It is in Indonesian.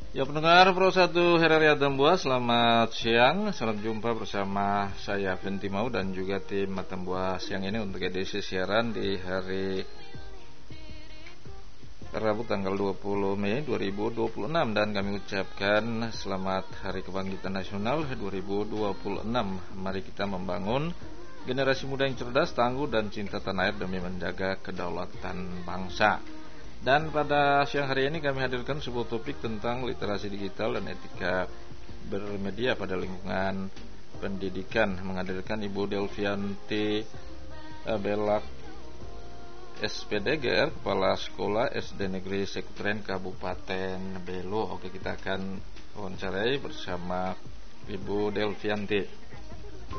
Ya pendengar Pro 1 Herari Atambua, selamat siang. Salam jumpa bersama saya Fenty Mau dan juga tim Atambua siang ini untuk edisi siaran di hari Rabu tanggal 20 Mei 2026. Dan kami ucapkan selamat Hari Kebangkitan Nasional 2026. Mari kita membangun generasi muda yang cerdas, tangguh dan cinta tanah air demi menjaga kedaulatan bangsa. Dan pada siang hari ini kami hadirkan sebuah topik tentang literasi digital dan etika bermedia pada lingkungan pendidikan. Menghadirkan Ibu Delvianti Belak SPDGR, Kepala Sekolah SD Negeri Sekutren Kabupaten Belo. Oke, kita akan wawancarai bersama Ibu Delvianti.